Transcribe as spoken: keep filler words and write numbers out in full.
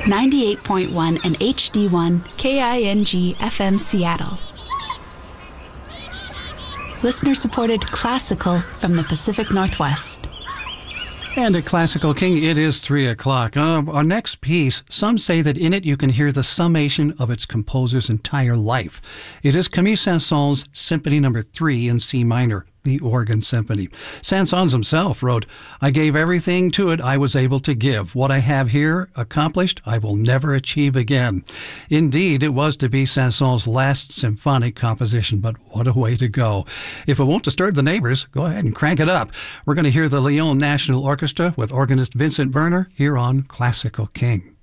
ninety-eight point one and H D one K I N G F M Seattle. Listener-supported classical from the Pacific Northwest. And at Classical King, it is three o'clock. Uh, our next piece, some say that in it you can hear the summation of its composer's entire life. It is Camille Saint-Saëns' Symphony Number three in C minor, the Organ Symphony. Saint-Saëns himself wrote, "I gave everything to it I was able to give. What I have here accomplished, I will never achieve again." Indeed, it was to be Saint-Saëns' last symphonic composition, but what a way to go. If it won't disturb the neighbors, go ahead and crank it up. We're going to hear the Lyon National Orchestra with organist Vincent Werner here on Classical King.